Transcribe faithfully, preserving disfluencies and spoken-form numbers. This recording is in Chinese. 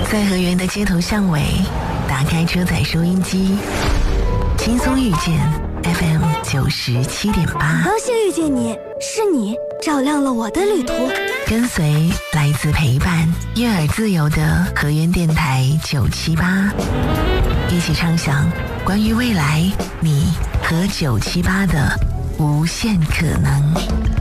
在河源的街头巷尾，打开车载收音机，轻松遇见 F M 九十七点八。 高兴遇见你，是你照亮了我的旅途。 跟随来自陪伴、悦耳自由的河源电台九七八，一起畅想关于未来你和九七八的无限可能。